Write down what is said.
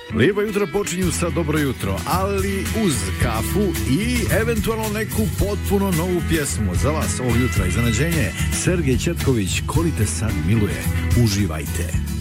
Lijepa jutra počinju sa dobro jutro, ali uz kafu i eventualno neku potpuno novu pjesmu. Za vas ovog jutra iznenađenje Sergej Četković, Ko li te sad miluje. Uživajte.